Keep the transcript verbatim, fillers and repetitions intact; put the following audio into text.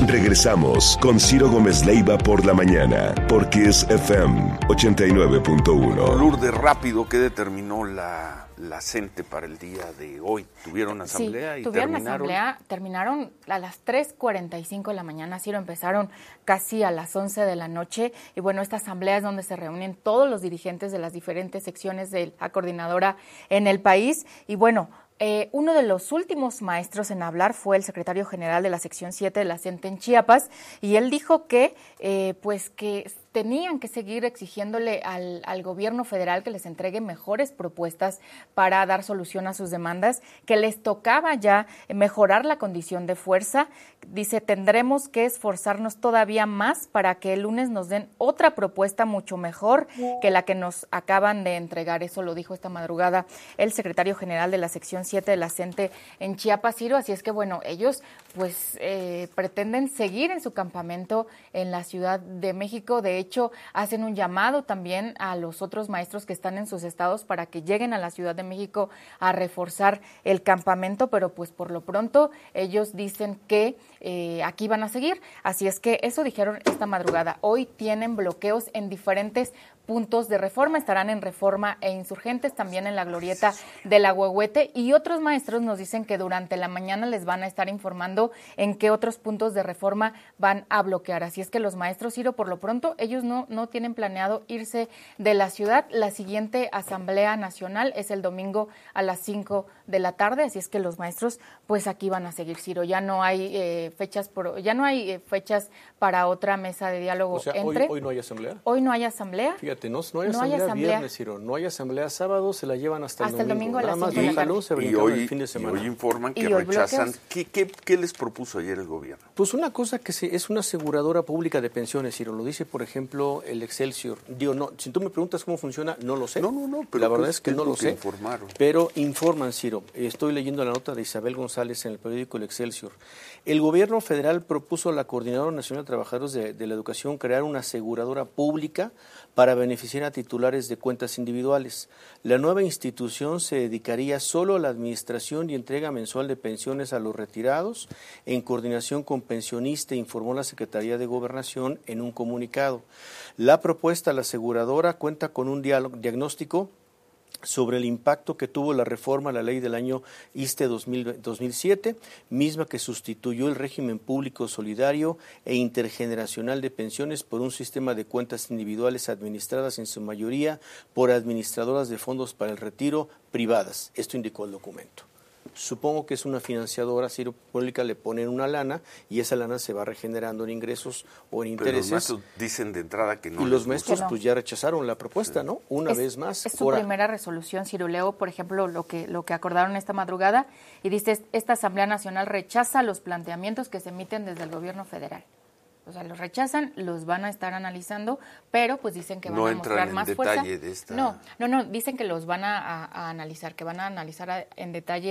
Regresamos con Ciro Gómez Leiva por la mañana, por Kiss F M ochenta y nueve punto uno. Lourdes, rápido, ¿qué determinó la, la CENTE para el día de hoy? ¿Tuvieron asamblea sí, y tuvieron terminaron? asamblea, terminaron a las tres cuarenta y cinco de la mañana, Ciro, empezaron casi a las once de la noche, y bueno, esta asamblea es donde se reúnen todos los dirigentes de las diferentes secciones de la coordinadora en el país, y bueno, Eh, uno de los últimos maestros en hablar fue el secretario general de la sección siete de la CENTE en Chiapas, y él dijo que eh, pues que tenían que seguir exigiéndole al, al gobierno federal que les entregue mejores propuestas para dar solución a sus demandas, que les tocaba ya mejorar la condición de fuerza. Dice, tendremos que esforzarnos todavía más para que el lunes nos den otra propuesta mucho mejor que la que nos acaban de entregar. Eso lo dijo esta madrugada el secretario general de la sección siete de la CENTE en Chiapas, Ciro. Así es que, bueno, ellos pues eh, pretenden seguir en su campamento en la Ciudad de México. De hecho, hacen un llamado también a los otros maestros que están en sus estados para que lleguen a la Ciudad de México a reforzar el campamento, pero pues por lo pronto ellos dicen que eh, aquí van a seguir. Así es que eso dijeron esta madrugada. Hoy tienen bloqueos en diferentes puntos de Reforma, estarán en Reforma e Insurgentes, también en la glorieta del Ahuehuete, y otros maestros nos dicen que durante la mañana les van a estar informando en qué otros puntos de Reforma van a bloquear. Así es que los maestros, Ciro, por lo pronto, ellos no, no tienen planeado irse de la ciudad. La siguiente Asamblea Nacional es el domingo a las cinco de la tarde, así es que los maestros, pues aquí van a seguir, Ciro. Ya no hay eh, fechas por, ya no hay eh, fechas para otra mesa de diálogo. O sea, entre. Hoy, hoy no hay asamblea. Hoy no hay asamblea. Fíjate, no, no hay No asamblea, hay asamblea. viernes, Ciro. No hay asalea sábado, se la llevan hasta, Hasta el domingo. el domingo a las Nada más cinco de la déjalo, tarde. se Y brincaron hoy, el fin de y semana. hoy informan que Y hoy rechazan. bloqueos. ¿Qué, qué, ¿Qué les propuso ayer el gobierno? Pues una cosa que se, es una aseguradora pública de pensiones, Ciro. Lo dice, por ejemplo, el Excelsior. Digo, no, si tú me preguntas cómo funciona, no lo sé. No, no, no, pero la verdad ¿qué- es que qué no es lo lo que sé. informaron? Pero informan, Ciro. Estoy leyendo la nota de Isabel González en el periódico El Excelsior. El gobierno federal propuso a la Coordinadora Nacional de Trabajadores de, de la Educación crear una aseguradora pública para beneficiar a titulares de cuentas individuales. La nueva institución se dedicaría solo a la administración y entrega mensual de pensiones a los retirados, en coordinación con pensionista, informó la Secretaría de Gobernación en un comunicado. La propuesta a la aseguradora cuenta con un diálogo, diagnóstico sobre el impacto que tuvo la reforma a la ley del año ISSSTE dos mil, dos mil siete, misma que sustituyó el régimen público solidario e intergeneracional de pensiones por un sistema de cuentas individuales administradas en su mayoría por administradoras de fondos para el retiro privadas. Esto indicó el documento. Supongo que es una financiadora, Ciro, pública, le ponen una lana y esa lana se va regenerando en ingresos o en Pero intereses. los maestros dicen de entrada que no. Y les los gusta. maestros Que no. pues ya rechazaron la propuesta, ¿no? Una Es- vez más. Es su Ahora, primera resolución, Ciruleo, por ejemplo, lo que, lo que acordaron esta madrugada, y dice, esta Asamblea Nacional rechaza los planteamientos que se emiten desde el gobierno federal. O sea, los rechazan, los van a estar analizando, pero pues dicen que van No a entran mostrar en más detalle fuerza. de esta- No, no, no, dicen que los van a, a- a analizar, que van a analizar a- en detalle